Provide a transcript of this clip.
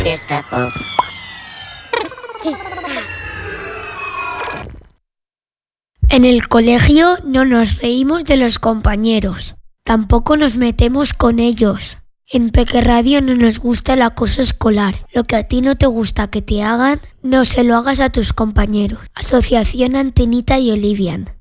Fiesta Pop. En el colegio no nos reímos de los compañeros, tampoco nos metemos con ellos. En Peque Radio no nos gusta el acoso escolar. Lo que a ti no te gusta que te hagan, no se lo hagas a tus compañeros. Asociación Antenita y Olivian.